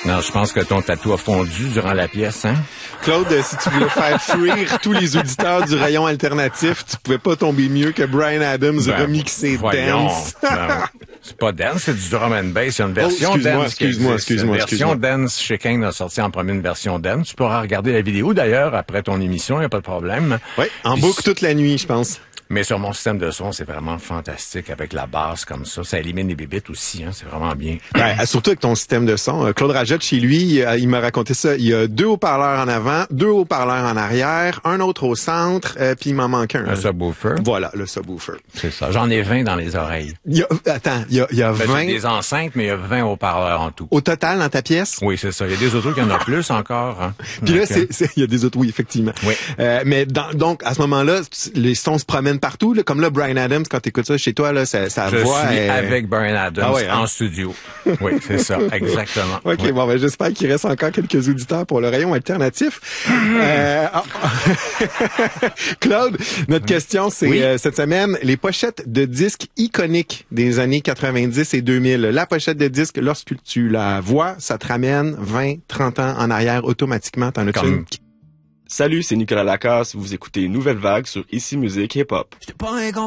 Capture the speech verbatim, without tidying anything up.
Non, je pense que ton tatou a fondu durant la pièce, hein? Claude, si tu voulais faire fuir tous les auditeurs du rayon alternatif, tu pouvais pas tomber mieux que Bryan Adams Ben, remixé voyons. dance. Ben, c'est pas dance, c'est du drum and bass. Il y a une version Oh, excuse-moi, dance. qui excuse-moi, existe. excuse-moi, Une version excuse-moi. dance chez Kane a sorti en premier une version dance. Tu pourras regarder la vidéo d'ailleurs après ton émission, il n'y a pas de problème. Oui, en Puis, boucle toute la nuit, je pense. Mais sur mon système de son, c'est vraiment fantastique avec la basse comme ça. Ça élimine les bébites aussi, hein. C'est vraiment bien. Ben, surtout avec ton système de son. Claude Rajette, chez lui, il, il m'a raconté ça. Il y a deux haut-parleurs en avant, deux haut-parleurs en arrière, un autre au centre, euh, puis il m'en manque un. Un subwoofer. Voilà, le subwoofer. C'est ça. J'en ai vingt dans les oreilles. Il y a, attends, il y a, il y a Ben, vingt... j'ai des enceintes, mais il y a vingt haut-parleurs en tout. Au total, dans ta pièce? Oui, c'est ça. Il y a des autos qui en ont plus encore. Hein. Puis là, Donc, c'est, c'est, il y a des autres, oui, effectivement. Oui. Euh, mais dans, donc, à ce moment-là, les sons se promènent partout. Là, comme là, Bryan Adams, quand t'écoutes ça chez toi, là, sa, sa Je voix suis est... avec Bryan Adams Ah ouais, hein? en studio. Oui, c'est ça, exactement. OK, Oui. bon, ben, j'espère qu'il reste encore quelques auditeurs pour le rayon alternatif. euh, ah, Claude, notre question, c'est Oui. euh, cette semaine, les pochettes de disques iconiques des années quatre-vingt-dix et deux mille. La pochette de disque, lorsque tu la vois, ça te ramène vingt, trente ans en arrière automatiquement. T'en as Comme- une? Salut, c'est Nicolas Lacasse. Vous écoutez Nouvelle Vague sur Ici Musique Hip Hop.